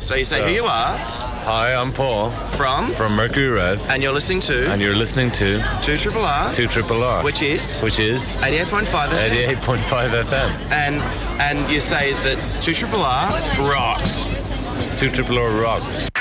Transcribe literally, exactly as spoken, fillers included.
So you say so, who you are. Hi, I'm Paul. From? From Mercury Rev. And you're listening to? And you're listening to? two Triple R. two Triple R. Which is? Which is? eighty-eight point five F M. eighty-eight point five F M. And and you say that two Triple R rocks. two Triple R rocks.